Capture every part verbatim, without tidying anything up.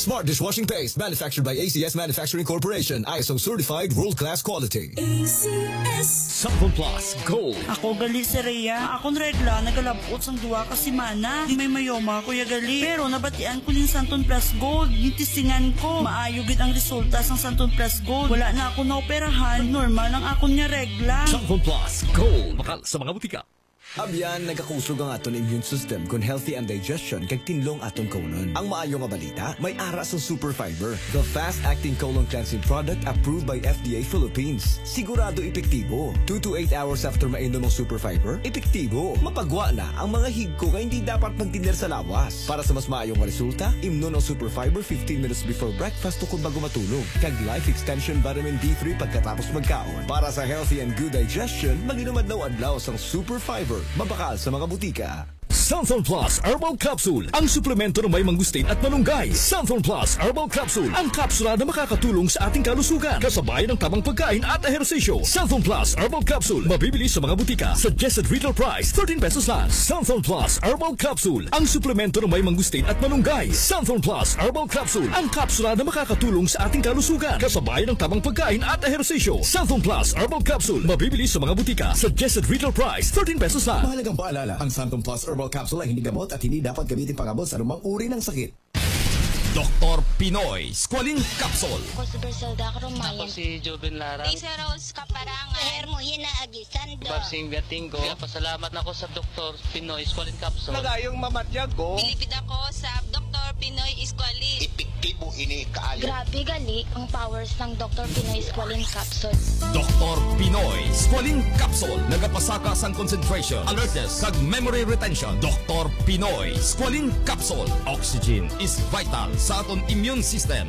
Smart dishwashing paste manufactured by A C S Manufacturing Corporation. I S O certified world-class quality. A C S Samsung Plus Gold. Ako gali si Rhea. Akong regla nagalabot sang duwa ka semana. Di may mayoma kuya gali. Pero nabatian ko ning Samsung Plus Gold. Gitisingan ko. Maayo gid ang resulta sang Samsung Plus Gold. Wala na ako naoperahan. Normal ang akong nya regla. Samsung Plus Gold. Bakal sa mga butika. Abyan, nagakusog ang aton immune system kung healthy ang digestion kag tinlong aton colon. Ang maayo nga balita, may aras ang super fiber, the fast-acting colon cleansing product approved by F D A Philippines. Sigurado epektibo. two to eight hours after mainom ang super fiber, epektibo. Mapagwa na ang mga higko nga hindi dapat magtiner sa lawas. Para sa mas maayong resulta, imnon ang super fiber fifteen minutes before breakfast o kung bago matulog. Kag life extension vitamin D three pagkatapos magkaon. Para sa healthy and good digestion, mag-inom adlaw-adlaw sang super fiber. Mabakal sa mga butika. Samsung Plus Herbal Capsule, ang suplemento ng may mangustin at malunggay. Samsung Plus Herbal Capsule, ang kapsula na makakatulong sa ating kalusugan, kasabay ng tamang pagkain at ehersisyo. Samsung Plus Herbal Capsule, mabibili sa mga butika. Suggested retail price, thirteen pesos lang. Samsung Plus Herbal Capsule, ang suplemento ng may mangustin at malunggay. Samsung Plus Herbal Capsule, ang kapsula na makakatulong sa ating kalusugan, kasabay ng tamang pagkain at ehersisyo. Samsung Plus Herbal Capsule, mabibili sa mga butika. Suggested retail price, thirteen pesos lang. Mahalagang paalala, ang Samsung Plus Herbal Capsule ay hindi gamot at hindi dapat gamitin pangabot sa anumang uri ng sakit. Doktor Pinoy Squalene Capsule. Ako si Berselda Karumayan. Ako si Joven Lara. Lisa Rose Kaparangan. Hair mo yun na agisan do. Babsing Gatingko. Kaya pasalamat na ako sa Doktor Pinoy Squalene Capsule. Nagayong mamatyag ko. Bilipid ako sa Doktor Pinoy Squalene. Epektibo ini kaali. Grabe gali ang powers ng Doktor Pinoy Squalene Capsule. Doktor Pinoy Squalene Capsule. Nagapasaka sang concentration, alertness, kag memory retention. Doktor Pinoy Squalene Capsule. Oxygen is vital sa aton immune system.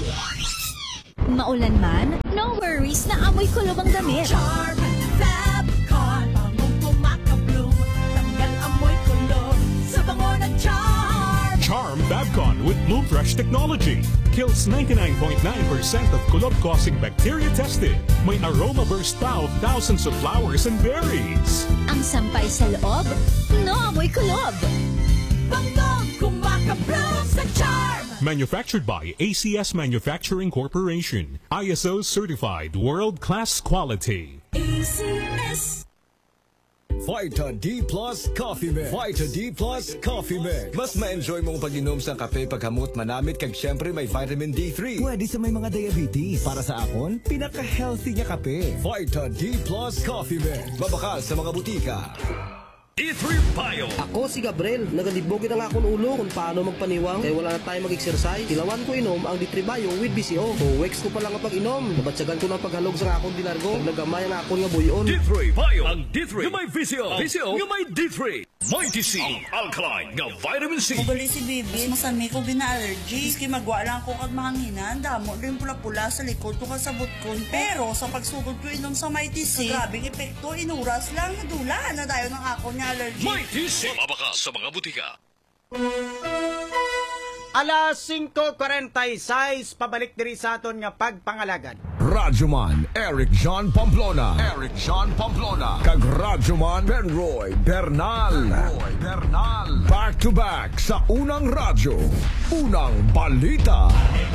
Maulan man, no worries na amoy kulob ang damit. Charm Fabcon, pangong pumakabloom, tanggal amoy kulob sa bango ng Charm. Charm Fabcon with Bloom Fresh technology kills ninety-nine point nine percent of kulob-causing bacteria tested. May aroma burst pa of thousands of flowers and berries. Ang sampay sa loob, no amoy kulob. Bangong kumakabloom sa Charm. Manufactured by A C S Manufacturing Corporation. I S O certified world-class quality. A C S Vita D Plus Coffee Mix. Vita D Plus Coffee Mix. Mas ma-enjoy mong pag-inom sa kape paghamot manamit kag syempre may vitamin D three. Pwede sa may mga diabetes. Para sa akon, pinaka-healthy niya kape. Vita D Plus Coffee Mix. Mabakal sa mga butika. D three Bio. Ako si Gabriel, nagalibogin ang akong ulo kung paano magpaniwang kaya wala na tayo mag-exercise. Tilawan ko inom ang D three Bio with B C O. So, weeks ko pa lang ang pag-inom. Nabatsagan ko ng paghalog sa akong dilargo. Nagamay ang akong nga buyon. D three Bio. Ang D three. Yung may V C O. V C O. Yung may D three. Mighty C. Ang alkaline nga vitamin C. Ugali si Bibi, masami ko gina-allergy. Iski magwa lang ko kag mahanginan. Damo rin pula-pula sa likod ko kasabot ko. Pero sa pagsugod ko inom sa Mighty C, grabing epekto, inuras lang, nadula na tayo ng ako niya allergy. Mighty C. Mabaka sa mga butika. Alas cinco forty-six, pabalik diri sa aton nga pagpangalagad. Radyoman Eric John Pamplona. Eric John Pamplona. Kag Radyoman Benroy Bernal. Benroy Bernal. Back to back sa unang radyo. Unang balita.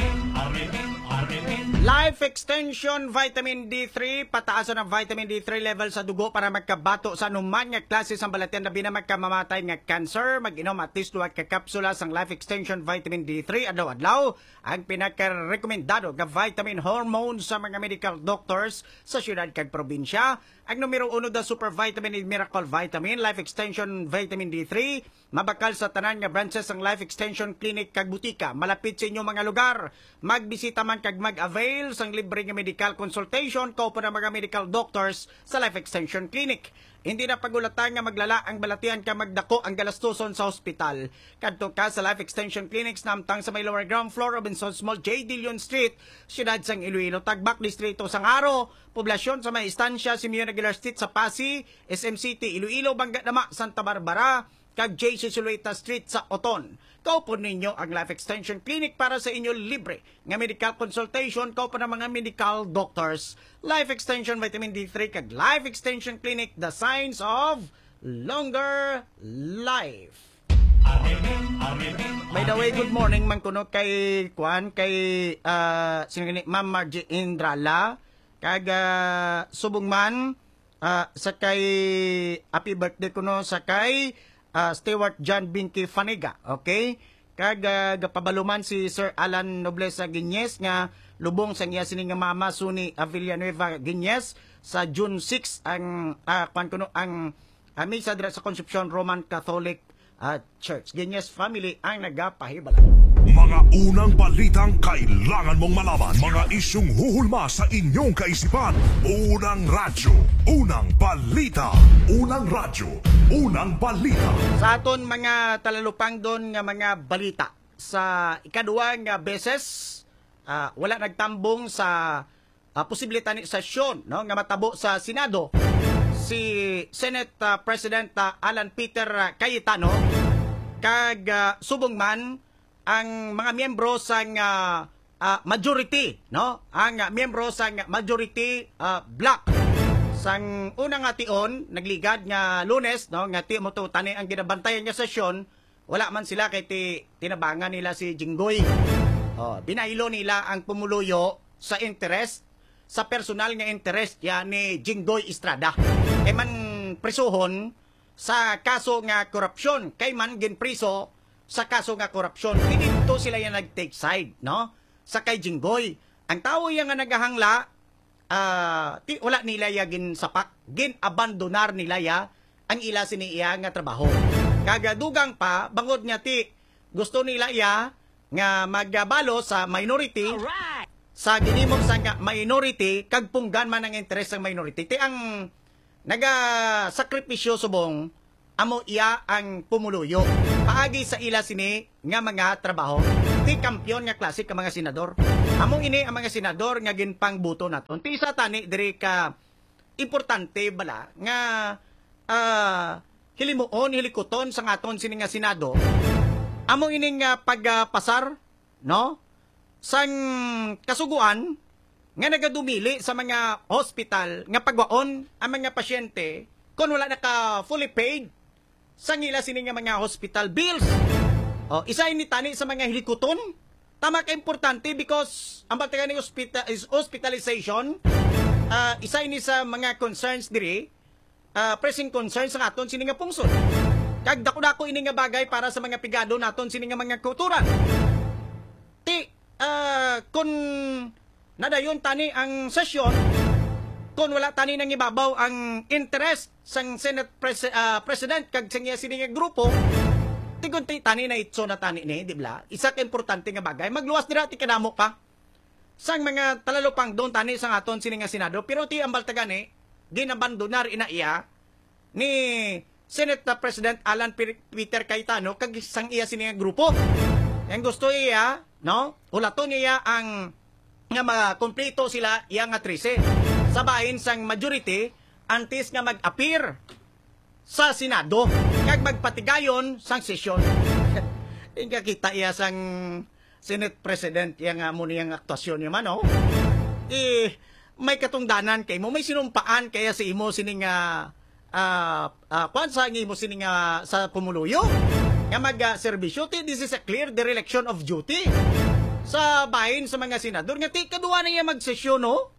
Life Extension Vitamin D three, pataasan ang vitamin D three level sa dugo para magkabato sa anuman nga klase sang balatian labi na magkamamatay nga cancer. Mag-inom at least duha ka kapsula sang Life Extension Vitamin D three adlaw-adlaw. Ang pinaka-rekomendado nga vitamin hormone sa mga medical doctors sa syudad kag probinsya. Ang numero uno da Super Vitamin and Miracle Vitamin, Life Extension Vitamin D three, mabakal sa tanan nga branches ang Life Extension Clinic kag butika. Malapit sa inyo mga lugar. Magbisita man kag mag-avail sang libre nga medical consultation ko pa ng mga medical doctors sa Life Extension Clinic. Hindi na pagulatan nga maglala ang balatian ka magdako ang galastuson sa ospital. Kadto ka sa Life Extension Clinics namtang sa may lower ground floor Robinsons Mall, J. Dillon Street, siyudad sang Iloilo, Tagbak, Distrito Sangaro, poblasyon sa may istansya, Simeon Aguilar Street sa Pasig, S M City, Iloilo, Bangga Dama, Santa Barbara, kag J C Zulueta Street sa Oton. Kaupon ninyo ang Life Extension Clinic para sa inyo libre nga medical consultation kaupo ng mga medical doctors. Life Extension Vitamin D three kag Life Extension Clinic, the signs of longer life. By the way, good morning man kuno kay Kwan, kay uh, sino gani, Ma'am Margie Indrala, kag uh, subong man uh, sa kay happy birthday kuno sa kay uh, Stewart John Binky Faniga, okay? Kag uh, gapabaluman si Sir Alan Nobleza Guiñez nga lubong sa iya sini nga mama Suni Villanueva Guiñez sa June six ang uh, kwan kuno ang uh, misa dira sa Concepcion Roman Catholic uh, Church. Guiñez family ang nagapahibala. Mga unang balitang kailangan mong malaman. Mga isyung huhulma sa inyong kaisipan. Unang radyo, unang balita. Unang radyo, unang balita. Sa aton mga talalupang doon nga mga balita. Sa ikaduwang nga beses, uh, wala nagtambong sa uh, posibilidad ni sesyon, no, nga matabo sa Senado si Senate uh, President uh, Alan Peter uh, Cayetano kag uh, subong man ang mga miyembro sa uh, uh, majority, no, ang uh, miyembro sa uh, majority uh, block sang unang nga tion nagligad nga Lunes, no, nga ti mo to tani ang ginabantayan nga sesyon, wala man sila kay ti, tinabangan nila si Jinggoy. Oh, binahilo nila ang pumuluyo sa interest, sa personal nga interest ya ni Jinggoy Estrada. E man prisuhon sa kaso nga korupsyon, kay man ginpriso sa kaso nga korupsyon. Dito sila yung nag-take side, no? Sa kay Jinggoy. Ang tao yung nga naghahangla, uh, ti, wala nila ya gin sapak, gin abandonar nila ya ang ila siniya nga trabaho. Kagadugang pa, bangod nga ti, gusto nila ya nga magbalo sa minority, alright, sa ginimong sa minority, kag punggan man ang interest ng minority. Ti ang naga-sakripisyo subong, amo iya ang pumuluyo. Paagi sa ila sini nga mga trabaho. Ti kampyon nga klase ka mga senador. Amo ini ang mga senador nga ginpang buto naton. Ti sa tani diri ka importante bala nga uh, hilimuon, hilikuton sa ngaton sini nga senado. Amo ini nga pagpasar, no? Sang kasuguan nga nagadumili sa mga hospital nga pagwaon ang mga pasyente kung wala naka fully paid sa ngila sini nga mga hospital bills. O, isa ini tani sa mga hilikuton. Tama ka importante because ang batagan ni hospital is hospitalization. Uh, isa ini sa mga concerns diri, uh, pressing concerns sa aton sini nga pungsod. Kag dako-dako ini nga bagay para sa mga pigado naton sini nga mga kulturan. Ti uh, kun nadayon tani ang sesyon, kung wala tani nang ibabaw ang interest sang Senate pres uh, President kag sang iya sini nga grupo, tigon ti tani na itso na tani ni, di ba? Isa ka importante nga bagay, magluwas dira ti kanamo pa sang mga talalupang don tani sang aton sini nga Senado, pero ti ambal tagani ginabandonar ina iya ni Senate President Alan Peter Cayetano kag sang iya sini nga grupo. Yang gusto iya, no? Ulaton niya ang nga makompleto sila iya nga trese. Sabahin sang majority antes nga mag-appear sa Senado kag magpatigayon sang sesyon. Inga kita iya sang Senate President iya nga mo niyang aktuasyon niya man, no? Eh, may katungdanan kay mo, may sinumpaan kaya si imo sini nga uh, uh, kwan sa imo sini nga sa pumuluyo nga mag-serbisyo. Uh, this is a clear dereliction of duty sa bahin sa mga senador. Nga ti kaduwa na iya magsesyon, no?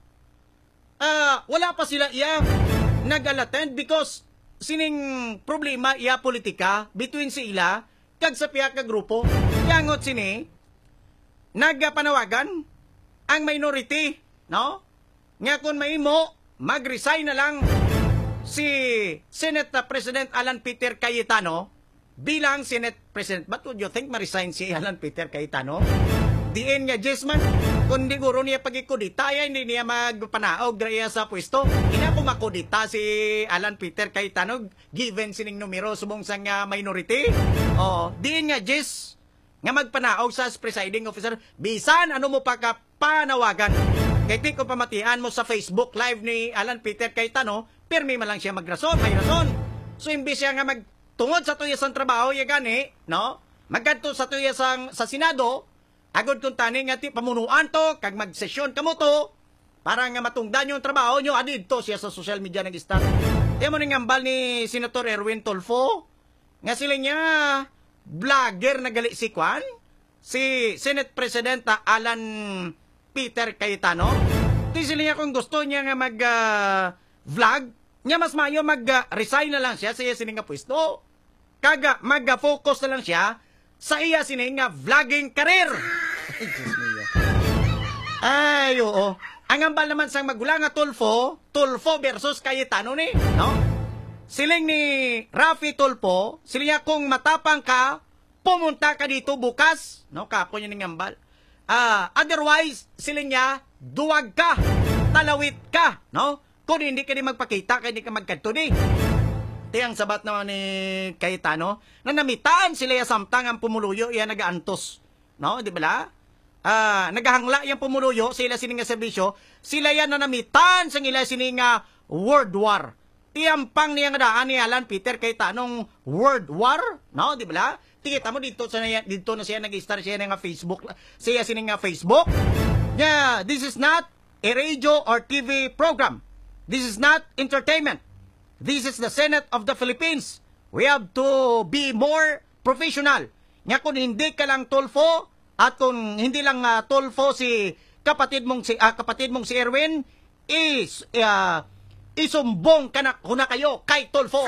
Uh, wala pa sila iya nag-attend because sining problema iya politika between si ila kag sa piya ka grupo. Yangot sini nagpanawagan ang minority, no? Nga kung mahimo mag-resign na lang si Senate President Alan Peter Cayetano bilang Senate President. But would you think ma-resign si Alan Peter Cayetano? Diin nga Jesman, kung di guro niya pag-ikudita, ya, hindi niya magpanaog dahil sa pwesto. Ina kung makudita si Alan Peter Cayetano, given sining numero subong sa nga minority. O, diin nga Jes, nga magpanaog sa presiding officer, bisan ano mo pa ka panawagan. Kaya di ko pamatian mo sa Facebook live ni Alan Peter Cayetano, pirmi man lang siya magrason, may rason. So, imbis siya nga magtungod sa tuya sang trabaho, ya gani, no? Magganto sa tuya sang, sa Senado, agod kung tani nga ti pamunuan to, kag magsesyon kamo to, para nga matungdan yung trabaho nyo, adid to siya sa social media nag-start. Tiyan mo rin ngambal ni Senator Erwin Tolfo, nga sila niya, vlogger na gali si Kwan, si Senate President ah, Alan Peter Cayetano. Di sila niya kung gusto niya nga mag-vlog, uh, niya mas mayo mag-resign na lang siya sa iya sining nga pwesto. Kaga mag-focus na lang siya sa iya sining nga vlogging career. Ay, Diyos niya. Ay, oo. Ang ambal naman sang magulang nga Tulfo, Tulfo versus Cayetano ni, no? Siling ni Rafi Tulfo, sila kung matapang ka, pumunta ka dito bukas, no? Kako niya ng ambal. Uh, otherwise, siling niya, duwag ka, talawit ka, no? Kung hindi ka di magpakita, kaya hindi ka magkanto ni. Tiyang sabat naman ni Cayetano, na namitaan sila ya samtang ang pumuluyo, iya nagaantos, no? Di ba la? Uh, nagahangla yung pumuluyo, sila sining nga serbisyo, sila yan na namitan sa ila sining nga World War. Tiyampang niya nga daan ni Alan Peter Cayetano World War, no? Di ba la? Tikita mo dito, sa, dito na siya nag-start siya nga Facebook, siya sining nga Facebook. Yeah, this is not a radio or T V program. This is not entertainment. This is the Senate of the Philippines. We have to be more professional. Nga kung hindi ka lang Tulfo, at kung hindi lang uh, Tulfo si kapatid mong si uh, kapatid mong si Erwin, is uh, isumbong ka na kuna kayo kay Tulfo.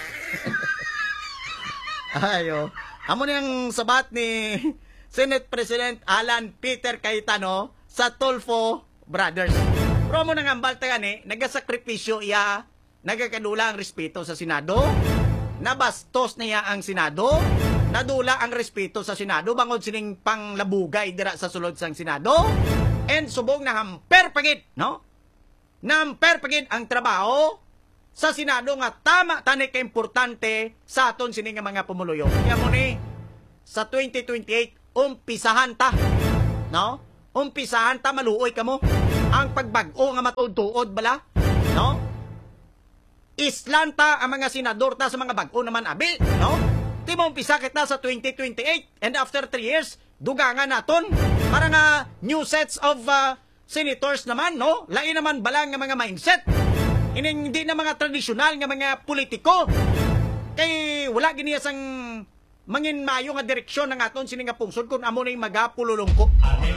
Ayo. Amo niyang sabat ni Senate President Alan Peter Cayetano sa Tulfo Brothers. Pero mo nang ambal tayo ni, nagasakripisyo iya, nagakadula ang respeto sa Senado, nabastos niya ang Senado, nadula ang respeto sa Senado, bangod sining panglabugay dira sa sulod sang Senado, and subong na hamper pagid, no? Namper pagid ang trabaho sa Senado nga tama tani ka importante sa aton sining nga mga pumuluyo. Kaya mo ni, sa twenty twenty-eight, umpisahan ta, no? Umpisahan ta, maluoy ka mo. Ang pagbag-o nga matuod-tuod bala, no? Islanta ang mga senador ta sa mga bag-o naman abi, no? Di mo umpisa kita sa twenty twenty-eight, and after three years, dugangan naton. Para nga new sets of uh, senators naman, no? Lain naman bala nga mga mindset. Ining hindi na mga tradisyonal nga mga politiko. Kay wala giniya sang mangin mayo nga direksyon ng aton sini nga pungsod kung amo na yung magapululungko.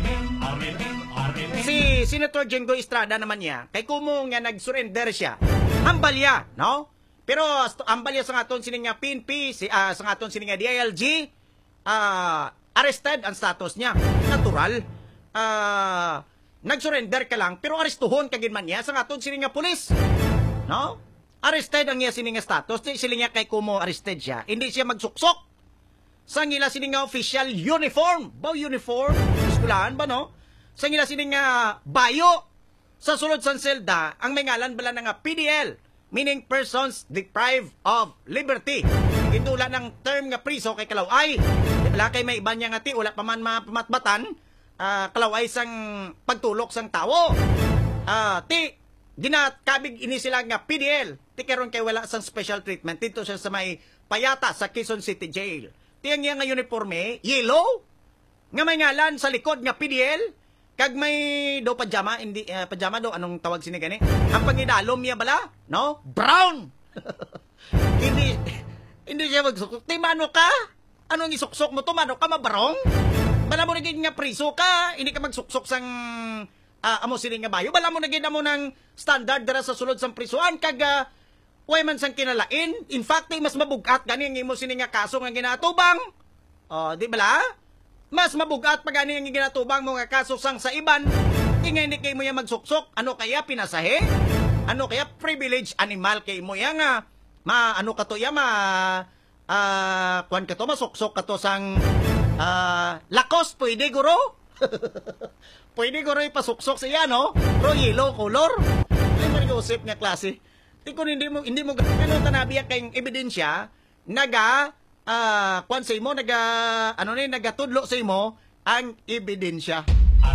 Si Senator Jinggoy Estrada naman niya, kay kumo nga nag-surrender siya, ambalya, no? Pero ambalya sa aton sini nga P N P, si, uh, sa aton sini nga D I L G, uh, arrested ang status niya. Natural. Uh, nag-surrender ka lang, pero arestuhon kagin man niya sa aton sini nga pulis. No? Arrested ang niya sini nga status, di sila niya kay kumo arrested siya. Hindi siya magsuksok sa ngila sini nga official uniform. Ba uniform? Eskulahan ba, no? Sa ngila sini nga bayo sa sulod sang selda, ang may ngalan bala nga P D L, meaning persons deprived of liberty. Itula ng term nga priso kay kalaway. Wala kay may iba niya nga ti, wala pa man mapamatbatan, uh, kalaway sang pagtulok sang tawo. Uh, ti, ginakabig ini sila nga P D L. Ti karon kay wala sang special treatment. Dito siya sa may Payata sa Quezon City Jail. Ti ang nga uniforme, yellow, nga may ngalan sa likod nga P D L. Kag may do pajama, hindi uh, pajama do anong tawag sini gani? Ang pangidalom niya bala, no? Brown. hindi hindi siya magsuksok. Ti mano ka? Anong isuksok mo to? Mano ka mabarong? Bala mo naging nga priso ka, hindi ka magsuksok sang uh, amo sini nga bayo. Bala mo naging amo ng standard dara sa sulod sang prisuan kag uh, way man sang kinalain. In fact, mas mabugat gani ang imo sini nga kaso nga ginatubang. Oh, di bala? Mas mabugat pa gani ang ginatubang mo nga kaso sang sa iban. Ingay hindi kay mo yan magsuksok. Ano kaya pinasahe? Ano kaya privilege animal kay mo yan nga? Ma, ano ka to yan? Ma, uh, kuhan ka to, masuksok ka to sang uh, lakos, pwede guro? Pwede guro ipasuksok siya, no? Pero yellow color. Ay mo nag-usip nga klase. Di kung hindi mo, hindi mo gano'n tanabiya kayong ebidensya, naga, Ah, uh, kwan sa imo naga ano ni nagatudlo sa imo ang ebidensya.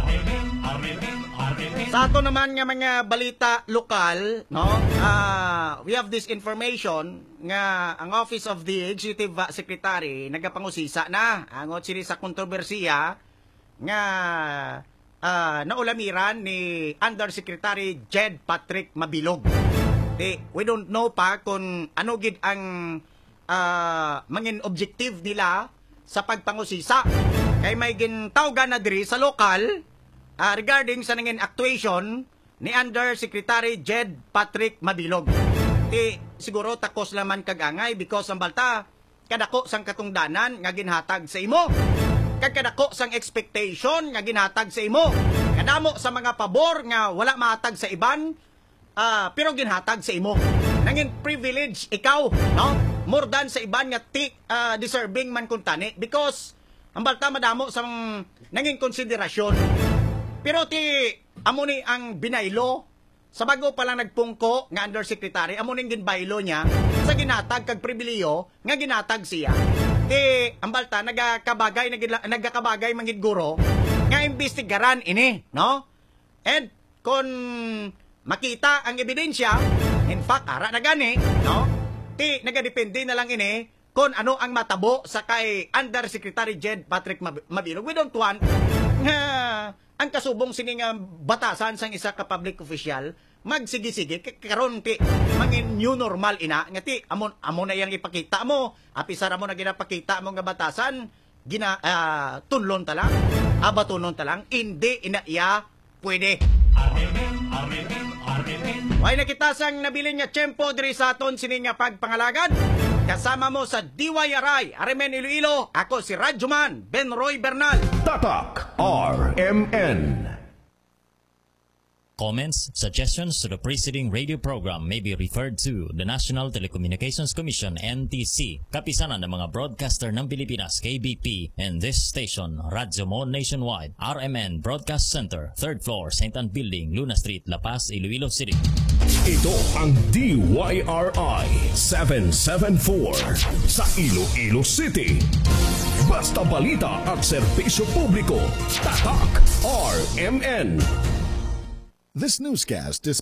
Sa ato naman nga mga balita lokal, no? Ah, uh, we have this information nga ang Office of the Executive Secretary nagapangusisa na angot sini sa kontrobersiya nga uh, naulamiran ni Undersecretary Jed Patrick Mabilog. Di, we don't know pa kung ano gid ang Uh, mangin objective nila sa pagpangusisa. Kay may gintawgan na diri sa lokal uh, regarding sa nangin actuation ni Undersecretary Jed Patrick Mabilog. Ti siguro takos laman kagangay because ang balta kadako sang katungdanan nga ginhatag sa imo. Kag kadako sang expectation nga ginhatag sa imo. Kadamo sa mga pabor nga wala mahatag sa iban uh, pero ginhatag sa imo. Nangin privilege ikaw, no? More than sa iban nga ti uh, deserving man kuntani because ang balta madamo sa nanging konsiderasyon. Pero ti amo ni ang binaylo sa bago pa lang nagpungko nga undersecretary, amo ning ginbaylo niya sa ginatag kag pribiliyo nga ginatag siya. Ti ang balta nagakabagay nagakabagay mangid guro nga imbestigaran ini, no? And kon makita ang ebidensya, in fact ara na gani, no? Ti nagadepende na lang ini kung ano ang matabo sa kay Undersecretary Jed Patrick Mabilog. We don't want nga ang kasubong sining batasan sang isa ka public official magsigi-sige karon ti mangin new normal ina nga ti amon amo na yang ipakita mo apisar mo na ginapakita mo nga batasan gina uh, tunlon ta lang abatunon ta lang hindi ina iya pwede. Way nakita sang nabilin nga tiyempo diri sa aton sini nga pagpangalagad. Kasama mo sa D Y R I, Arimen Iloilo, ako si Radyoman Benroy Bernal. Tatak R M N. Comments, suggestions to the preceding radio program may be referred to the National Telecommunications Commission N T C, kapisanan ng mga broadcaster ng Pilipinas K B P, and this station, Radyo Mo Nationwide, R M N Broadcast Center, third floor, Saint Anne Building, Luna Street, La Paz, Iloilo City. Ito ang D Y R I seven seven four sa Iloilo City. Basta balita at serbisyo publiko. Tatak R M N. This newscast is